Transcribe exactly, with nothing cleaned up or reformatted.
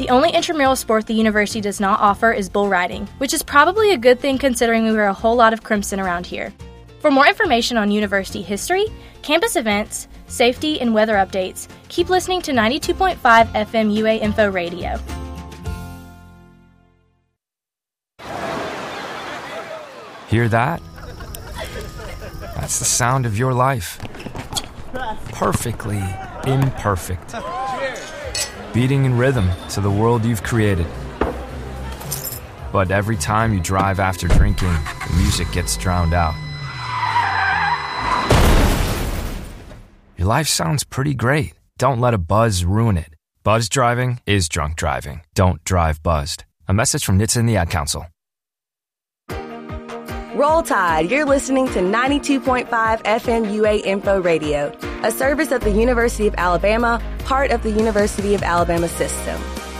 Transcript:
The only intramural sport the university does not offer is bull riding, which is probably a good thing considering we wear a whole lot of crimson around here. For more information on university history, campus events, safety, and weather updates, keep listening to ninety-two point five F M U A Info Radio. Hear that? That's the sound of your life. Perfectly imperfect. Beating in rhythm to the world you've created. But every time you drive after drinking, the music gets drowned out. Your life sounds pretty great. Don't let a buzz ruin it. Buzz driving is drunk driving. Don't drive buzzed. A message from N H T S A and the Ad Council. Roll Tide, you're listening to ninety-two point five F M U A Info Radio, a service of the University of Alabama, part of the University of Alabama system.